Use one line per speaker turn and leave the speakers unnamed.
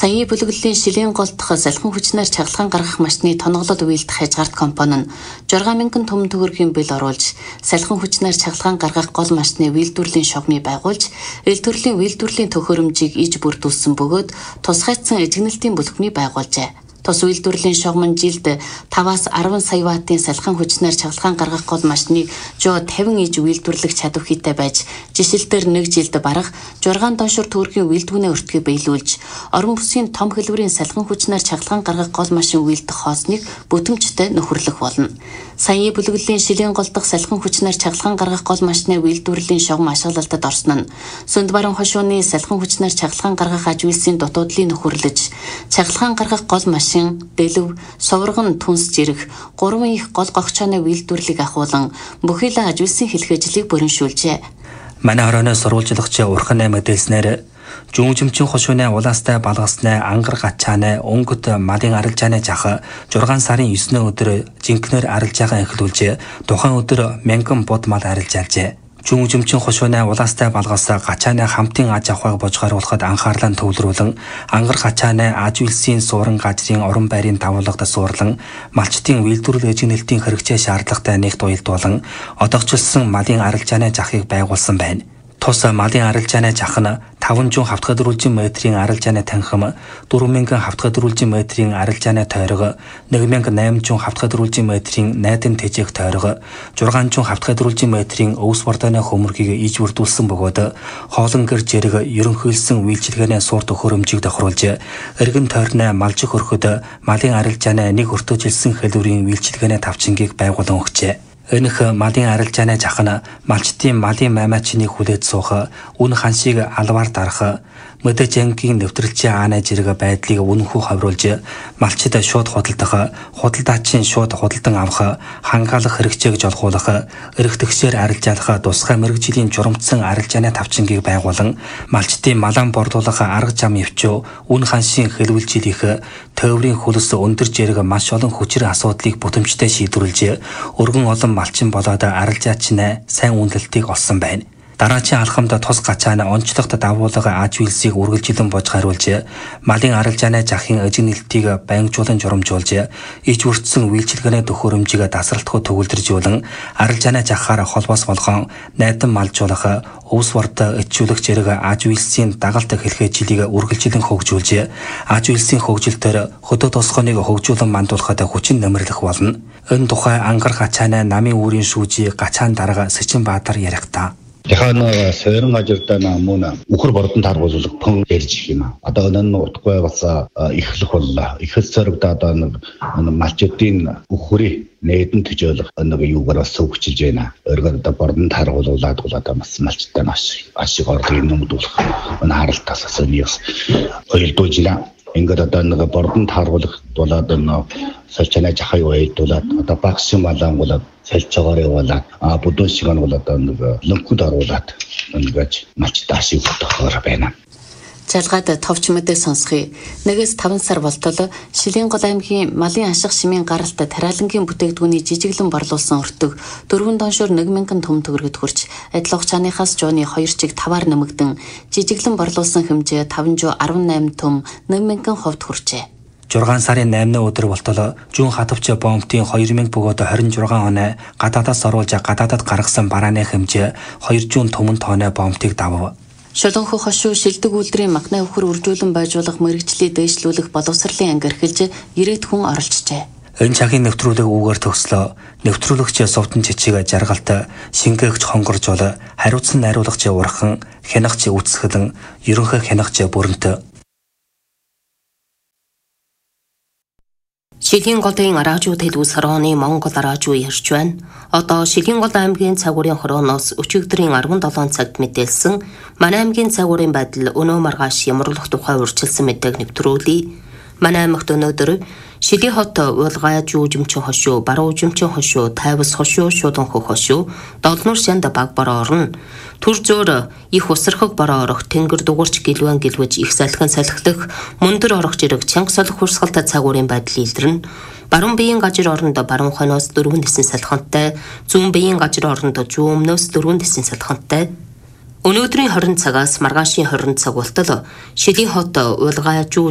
Саяны бүлэглэлийн шилийн гол дахь салхин хүчнээр чагалгаан гаргах машины тоноглол үйлдэх хязгаарт компани нь 6,000 түмэн төгрөгийн бэл оруулж, салхин хүчнээр чагалгаан гаргах гол машины үйлдвэрлэлийн шугамыг байгуулж, ил төрлийн үйлдвэрлэлийн төхөөрөмжийг иж бүрдүүлсэн бөгөөд тусгайцсан эжигнэлтийн бүлэгний байгуулжээ. Тус үйлдвэрлэлийн шугам нь жилд 5-аас 10 сая ваттын салхин хүчнээр чагалгаан гаргах гол машиныг 50 иж үйлдвэрлэх чадвар хийтэй байж, жишээлбэл нэг жилд бараг 6 тоншор төгрөгийн үйлдвэрлэний өртгөө биелүүлж, орон бүсгийн том хэлбэрийн салхин хүчнээр чагалгаан гаргах гол машин үйлдэх хоосныг бүтэмжтэй нөхөрлөх болно. Саяны бүлэглэлийн шилийн гол дахь салхин хүчнээр чагалгаан гаргах гол машины үйлдвэрлэлийн шугам ашиглалтад орсон нь Сүнд баруун хошууны салхин хүчнээр чагалгаан гаргах аж үйлсийн дутуудлыг нөхөрлөж, чагалгаан гаргах гол машин, дэлв, сувраган түнс жирэх 3 их гол гогчооны үйлдвэрлэлийг ахуулан бүхий л аж үйлсийн хэлхээжлийг бүрэншүүлжээ.
Манай хорооноос сурвалжлагч Урхан 8 мэдээлснээр Жүүмжимчин хошууны улаастай балгасны ангар гачааны өнгөт малын арилжааны жах 6 сарын 9-ний өдөр жинкнэр арилжаагаа эхлүүлж, тухайн өдөр мянган бод мал арилжаалжээ. Жүүмжимчин хошууны улаастай балгас гачааны хамтын аж авахыг божгооруулахад анхаарлаа төвлөрүүлэн, ангар гачааны аж үйлсийн суурин газрын орон байрын давуулгад суурлан, малчтын үйлдвэрлэл эжигнэлтийн хэрэгцээ шаардлагатай нэгт уялдуулан, одоогчлсон малын арилжааны жахыг байгуулсан байна. Тус малын арилжааны жах нь 500 хавтгадруулжин метрийн арилжааны танхим, 4000 хавтгадруулжин метрийн арилжааны тойрог, 1800 хавтгадруулжин метрийн найдан тэжээх тойрог, 600 хавтгадруулжин метрийн өвс бордооны хөмөргийг иж бүрдүүлсэн бөгөөд хоолон гэр зэрэг ерөнхийлсөн үйлчилгээний суурь төхөөрөмжийг тохируулж, эргэн тойрны малжих өрхөд малын арилжааны нэг өртөөжилсэн хэлбэрийн үйлчилгээний тавчингийг байгуулан өгчээ. Энэх малын арилжааны жах нь малчтын малын маймаачныг хүлээж суух, үн ханшийг алваар дарах, мэдээж ангийн нэвтрэлчийн аанай зэрэг байдлыг үнэнхүү хавруулж, малчид шууд худалдах, худалдаачийн шууд худалдан авах, хангаалах хэрэгцээг жолгуулах, эрхтгшээр арилжаалах тусгай мэргэжлийн журамчсан арилжааны тавчингийг байгуулан, малчдын малаан борлуулах арга зам өвчөө, үн ханшийн хэлвэлжил их, төврийн хөлс өндөр зэрэг маш олон хүчрэх асуудлыг бүтэмжтэй шийдвэрлэж, өргөн олон малчин болоод арилжаачнаа сайн үнэлтийг олсон байна. Дараачийн алхамд тус гачааны онцлогт давуулга аж үйлсийг үргэлжилэн божгааруулж, малын арилжааны жахын эжигнэлтийг байнгжуулан журамжуулж, иж бүрдсэн үйлчилгээний төхөөрөмжийг тасралтгүй төгөлдржүүлэн, арилжааны жахаар холбоос болгон найдан малжуулах, өвс борд ичүүлэх зэрэг аж үйлсийн дагалт хэлхээжлийг үргэлжилэн хөгжүүлж, аж үйлсийн хөгжилтөөр хөдөө тосгоныг хөгжүүлэн мандуулахад хүчин нэмэрлэх болно. Энэ тухай ангар гачааны намын үүрийн шүүжи гачаан дарга Сэчинбаатар ярихдаа
Яхан сойрон ажирдаа мөн үхэр бордон таргуулах пон ярьж юм. Одоо энэ утгагүй бас ихлэх боллоо. Ихэл цорогдоо одоо нэг малчуудын үхрийн нээдэн төжөөлөх нэг юугаар бас хөгжиж байна. Өөрөөр одоо бордон таргуулаад одоо бас малчтай маш ашиг орлогыг нэмэгдүүлэх энэ харалтаас асуунаас ойлдуулжина. Ингээд одоо нэг бордон таргуулах болоод энэ салчааны жахыг уйлдуулаад одоо багш малан болоод салчаагаар явуулаад бүдүүн шиг нь бол одоо нэг лөнхөд оруулаад ингээд малчтай ашиг бодохоор байна.
Жалгаад товч мэдээ сонсхий. 1-5 сар болтол Шилийн гол аймгийн малын ашиг шимийн гаралт тариалангийн бүтээгдэхүүний жижиглэн борлуулсан өртөг 4 тоншор 1000 түмэн төгрөгөд хүрч, адил хугацааныхаас жууны 2 чиг 5-аар нэмэгдэн, жижиглэн борлуулсан хэмжээ 518 түм 1000 хувьд хүрчээ.
6 сарын 8-ны өдөр болтол Жүүн хатвч бомбтын 2000 бөгөөд 26 оны гадаадаас оруулж гадаадад гаргасан барааны хэмжээ 200 түмэн тонны бомбтыг давав.
Шулуунхөө хошуу шилдэг үйлдвэрийн макна өвхөр үржүүлэн байжуулах мэргэжлийг дээшлүүлэх боловсролын анги эрхэлж 90 хүн оролцжээ.
Энэ цагийн нэвтрүүлэг үүгээр төгслөө. Нэвтрүүлэгч Сувдан Жижиг жаргалт, шингээгч хонгоржуул, хариуцсан найруулагч Урхан, хянагч Үцгэлэн, ерөнхий хянагч Бүрэнт.
Шилийн голын радиод хэлүүс хорооны Монгол радио ярьж байна. Одоо Шилийн гол аймгийн цагуурийн хорооноос өчигдрийн 17 цагт мэдээлсэн манай аймгийн цагуурийн байдал өнөө маргааш ямарлах тухай урьдчилсан мэдээг нэвтрүүлье. Манай аймагт өнөөдөр Шилийн хот уулгай Жүүмжимчин хошуу, баруун Жимчин хошуу, Тайвас хошуу, Шулуунхөө хошуу, Долнуур шанд баг бороо орно. Түр зөөр их усрахыг бороо орох, тэнгэр дугуурч гэлвэн гэлвэж их салхин салхилах, мөндөр орох зэрэг чанга солих хурсгалтай цагуурийн байдал илэрнэ. Баруун биеийн гажир орондоо баруун хойноос 4 дэсэн салхинтай, зүүн биеийн гажир орондоо зүүн өмнөөс 4 дэсэн салхинтай. Өнөөдрийн 20 цагаас маргаашийн 20 цаг болтол Шилийн хот уулгай